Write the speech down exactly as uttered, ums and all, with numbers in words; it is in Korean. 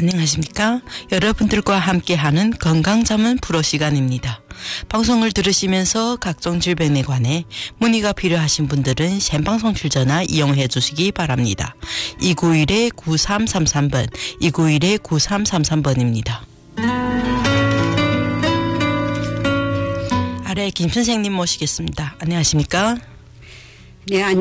안녕하십니까? 여러분들과 함께하는 건강자문 프로 시간입니다. 방송을 들으시면서 각종 질병에 관해 문의가 필요하신 분들은 생방송 출전화 이용해 주시기 바랍니다. 이구일 구삼삼삼 번, 이구일 구삼삼삼 번입니다. 아래 김 선생님 모시겠습니다. 안녕하십니까? 네, 안녕하십니까.